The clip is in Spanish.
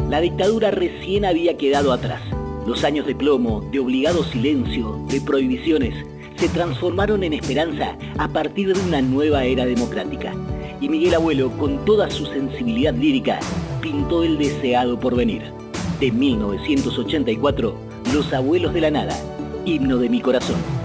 La dictadura recién había quedado atrás. Los años de plomo, de obligado silencio, de prohibiciones, se transformaron en esperanza a partir de una nueva era democrática. Y Miguel Abuelo, con toda su sensibilidad lírica, pintó el deseado porvenir. De 1984, Los Abuelos de la Nada, himno de mi corazón.